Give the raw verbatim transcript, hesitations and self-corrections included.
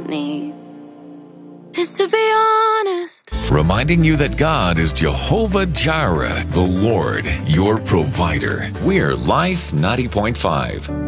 need is to be honest. Reminding you that God is Jehovah Jireh, the Lord, your provider. We're Life ninety point five.